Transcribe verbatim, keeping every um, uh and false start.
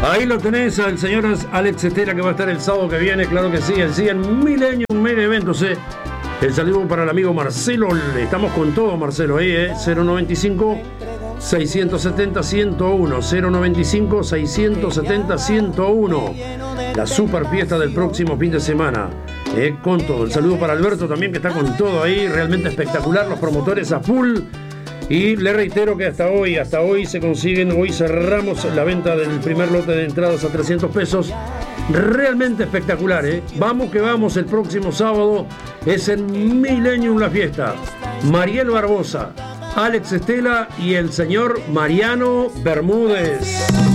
Ahí lo tenés al señor Alex Estela, que va a estar el sábado que viene, claro que sí, el sí, en Millennium Mega Eventos. Eh. El saludo para el amigo Marcelo, estamos con todo, Marcelo, ahí, eh. cero noventa y cinco, seiscientos setenta, ciento uno, cero noventa y cinco, seiscientos setenta, ciento uno. La super fiesta del próximo fin de semana, eh, con todo. El saludo para Alberto también, que está con todo ahí, realmente espectacular, los promotores a full. Y le reitero que hasta hoy, hasta hoy se consiguen, hoy cerramos la venta del primer lote de entradas a trescientos pesos. Realmente espectacular, ¿eh? Vamos que vamos, el próximo sábado es en Millennium la fiesta. Mariel Barbosa, Alex Estela y el señor Mariano Bermúdez.